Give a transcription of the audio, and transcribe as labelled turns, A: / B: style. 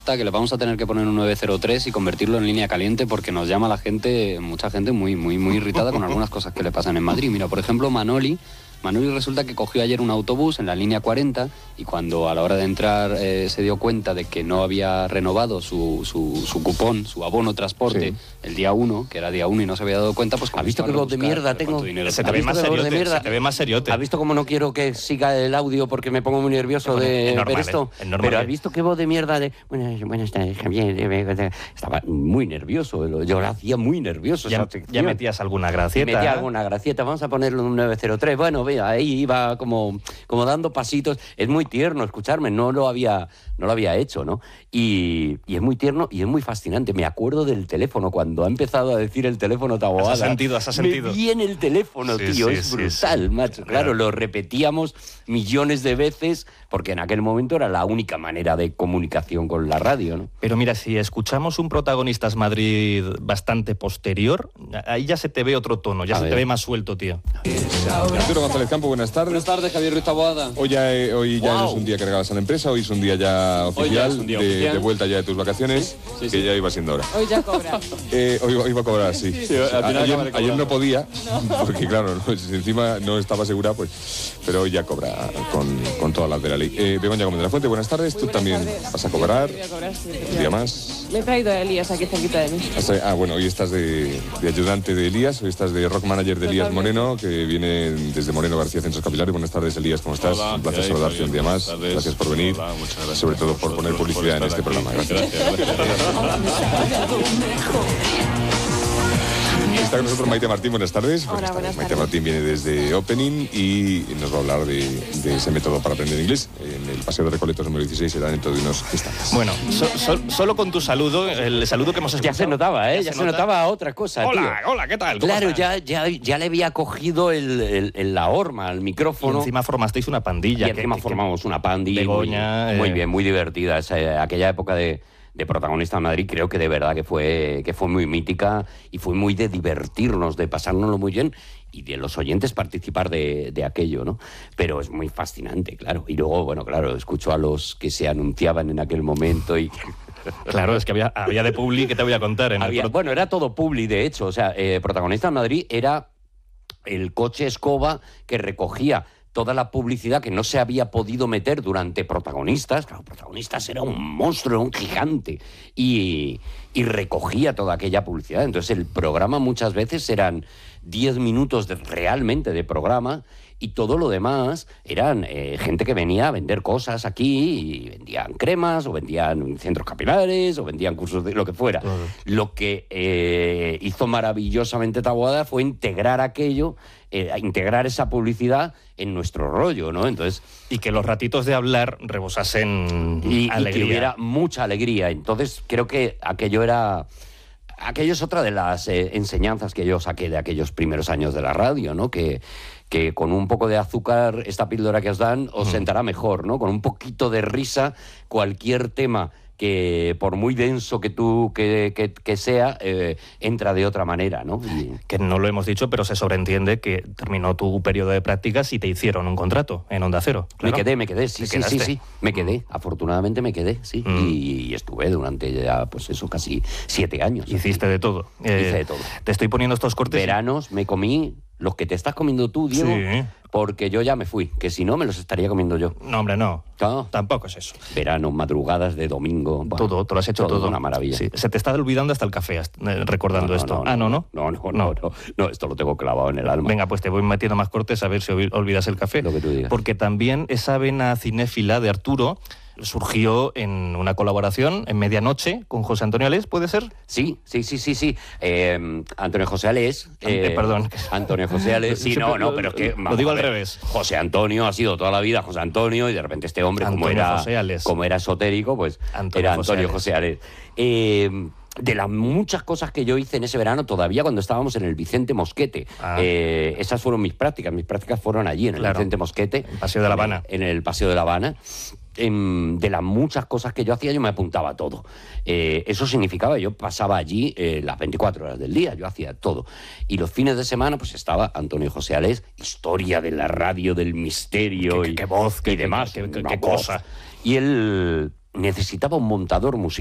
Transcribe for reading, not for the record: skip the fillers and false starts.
A: que le vamos a tener que poner un 903 y convertirlo en línea caliente porque nos llama la gente, mucha gente muy irritada con algunas cosas que le pasan en Madrid. Mira, por ejemplo, Manoli resulta que cogió ayer un autobús en la línea 40 y cuando a la hora de entrar se dio cuenta de que no había renovado su cupón, su abono transporte, el día 1, que era día 1 y no se había dado cuenta, pues...
B: ¿Has visto qué voz de mierda tengo?
C: Se te ve más seriote.
B: ¿Has visto cómo no quiero que siga el audio porque me pongo muy nervioso de ver esto? Pero ¿has visto qué voz de mierda de... Buenas tardes, Javier. Estaba muy nervioso, yo lo hacía muy nervioso.
C: ¿Ya metías alguna gracieta?
B: Metía alguna gracieta, vamos a ponerle un 903. Bueno, ahí iba como dando pasitos. Es muy tierno escucharme, no lo había hecho, ¿no? Y es muy tierno y es muy fascinante. Me acuerdo del teléfono, cuando ha empezado a decir el teléfono Taboada.
C: Has sentido.
B: Me viene el teléfono, tío, es brutal, macho. Claro, lo repetíamos millones de veces, porque en aquel momento era la única manera de comunicación con la radio, ¿no?
C: Pero mira, si escuchamos un Protagonistas Madrid bastante posterior, ahí ya se te ve otro tono, ya se te ve más suelto, tío.
D: Arturo González Campo, buenas tardes.
A: Buenas tardes, Javier Ruiz Taboada.
D: Hoy ya no es un día que regalas a la empresa, hoy es un día ya oficial, de vuelta ya de tus vacaciones, que ya iba siendo hora.
E: Hoy ya cobra.
D: Hoy va a cobrar, sí. Ayer no podía, porque claro, encima no estaba segura, pues, pero hoy ya cobra con todas las de la ley. Begoña Gómez de la Fuente, buenas tardes. Tú también vas a cobrar.
E: Voy a cobrar, sí,
D: un día más.
E: Me he traído a Elías aquí cerquita de mí.
D: Bueno, hoy estás de ayudante de Elías, hoy estás de rock manager de Elías Moreno, que viene desde Moreno García Centros Capilares. Buenas tardes, Elías, ¿cómo estás?
F: Hola,
D: un placer saludarte un día más. Gracias por venir.
F: Hola, muchas gracias.
D: Sobre todo por poner publicidad en este programa. Gracias. Está con nosotros Maite Martín, buenas tardes.
E: Hola, buenas tardes.
D: Maite Martín viene desde Opening y nos va a hablar de ese método para aprender inglés. En el Paseo de Recoletos número 16 será dentro de unos instantes.
C: Bueno, solo con tu saludo, el saludo que hemos escuchado.
B: Ya se notaba, ya se notaba otra cosa,
C: Hola,
B: tío.
C: hola, ¿qué tal?
B: Claro, ya le había cogido la horma al micrófono.
C: Y encima formasteis una pandilla.
B: Y encima formamos una pandilla.
C: Begoña,
B: muy bien, muy divertida. Aquella época de Protagonista en Madrid, creo que de verdad que fue muy mítica y fue muy de divertirnos, de pasárnoslo muy bien y de los oyentes participar de aquello, ¿no? Pero es muy fascinante, claro. Y luego, bueno, claro, escucho a los que se anunciaban en aquel momento y...
C: Claro, es que había de publi que te voy a contar.
B: Bueno, era todo publi, de hecho. O sea, Protagonista en Madrid era el coche escoba que recogía toda la publicidad que no se había podido meter durante Protagonistas. Claro, Protagonistas era un monstruo, un gigante, y recogía toda aquella publicidad. Entonces el programa muchas veces eran 10 minutos realmente de programa y todo lo demás eran gente que venía a vender cosas aquí y vendían cremas o vendían centros capilares o vendían cursos de lo que fuera. Lo que hizo maravillosamente Taboada fue integrar aquello, integrar esa publicidad en nuestro rollo, ¿no? Entonces,
C: y que los ratitos de hablar rebosasen alegría.
B: Y que hubiera mucha alegría. Entonces creo que aquello es otra de las enseñanzas que yo saqué de aquellos primeros años de la radio, ¿no? Que con un poco de azúcar, esta píldora que os dan, os sentará mejor, ¿no? Con un poquito de risa, cualquier tema que por muy denso que sea, entra de otra manera, ¿no?
C: Que no lo hemos dicho, pero se sobreentiende que terminó tu periodo de prácticas y te hicieron un contrato en Onda Cero. Claro.
B: Me quedé, sí. Me quedé, afortunadamente me quedé, sí. Y estuve durante ya, pues eso, casi 7 años.
C: Hiciste de todo.
B: Hice de todo.
C: Te estoy poniendo estos cortes.
B: Veranos me comí los que te estás comiendo tú, Diego, sí, porque yo ya me fui, que si no me los estaría comiendo yo.
C: No, hombre, no. ¿Ah? Tampoco es eso.
B: Verano, madrugadas de domingo. Bueno,
C: todo, te lo has hecho todo.
B: Una maravilla.
C: Sí. Se te está olvidando hasta el café recordando esto.
B: No, esto lo tengo clavado en el alma.
C: Venga, pues te voy metiendo más cortes a ver si olvidas el café.
B: Lo que tú digas.
C: Porque también esa vena cinéfila de Arturo surgió en una colaboración en Medianoche con José Antonio Alés, ¿puede ser?
B: Sí. Antonio José Alés.
C: Perdón.
B: Antonio José Alés. Sí, pero es que...
C: Lo digo al revés.
B: José Antonio ha sido toda la vida José Antonio y de repente este hombre, como era esotérico, pues era Antonio José Alés. De las muchas cosas que yo hice en ese verano, todavía cuando estábamos en el Vicente Mosquete. Esas fueron mis prácticas fueron allí, en el Vicente Mosquete.
C: En el Paseo de La Habana.
B: En el Paseo de La Habana. De las muchas cosas que yo hacía, yo me apuntaba a todo. Eso significaba, yo pasaba allí las 24 horas del día, yo hacía todo. Y los fines de semana, pues estaba Antonio José Alés, historia de la radio, del misterio,
C: qué voz,
B: y demás.
C: Qué cosa.
B: Y él necesitaba un montador musical.